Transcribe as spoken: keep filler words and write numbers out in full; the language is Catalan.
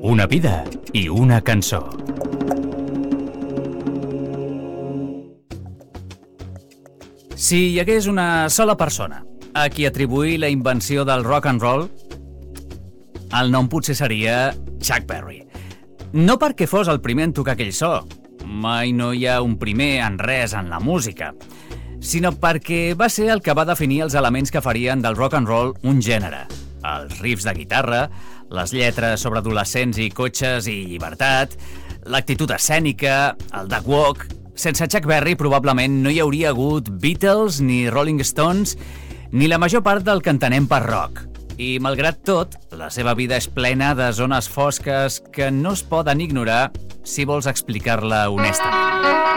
Una vida i una cançó. Si hi hagués una sola persona a qui atribuir la invenció del rock and roll, el nom potser seria Chuck Berry. No perquè fos el primer en tocar aquell so, mai no hi ha un primer en res en la música, sinó perquè va ser el que va definir els elements que farien del rock and roll un gènere. Els riffs de guitarra, les lletres sobre adolescents i cotxes i llibertat, l'actitud escènica, el duck walk... Sense Chuck Berry probablement no hi hauria hagut Beatles, ni Rolling Stones, ni la major part del que entenem per rock. I, malgrat tot, la seva vida és plena de zones fosques que no es poden ignorar si vols explicar-la honestament.